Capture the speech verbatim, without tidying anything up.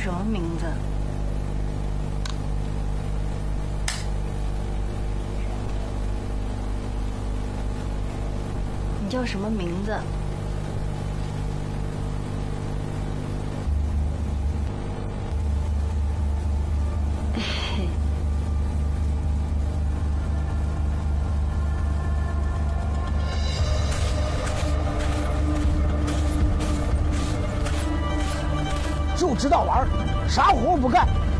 什么名字？你叫什么名字？ 就知道玩，啥活不干。